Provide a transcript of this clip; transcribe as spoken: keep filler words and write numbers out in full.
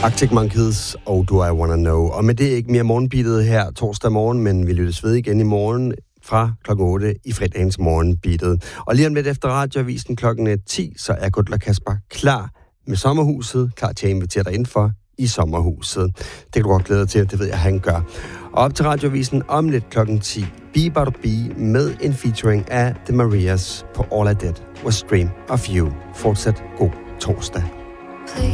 Arctic Monkeys og Do I Wanna Know. Og med det ikke mere morgenbeatet her torsdag morgen, men vi lyttes ved igen i morgen fra klokken otte i fredagens morgenbeatet. Og lige om lidt efter radioavisen klokken ti, så er Gudler Kasper klar med sommerhuset, klar til at invitere dig indenfor i sommerhuset. Det kan du godt glæde dig til, det ved jeg, han gør. Og op til radioavisen om lidt klokken ti, Be About Be med en featuring af The Marias på All I Did Was Dream of You. Fortsat god torsdag. Please.